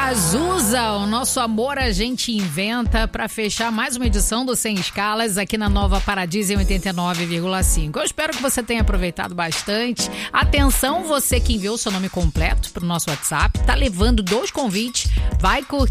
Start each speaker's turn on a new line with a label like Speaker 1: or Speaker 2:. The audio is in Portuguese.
Speaker 1: Cazuza, o nosso amor a gente inventa, para fechar mais uma edição do Sem Escalas aqui na Nova Paradise em 89,5. Eu espero que você tenha aproveitado bastante. Atenção, você que enviou seu nome completo pro nosso WhatsApp, tá levando 2 convites, vai curtir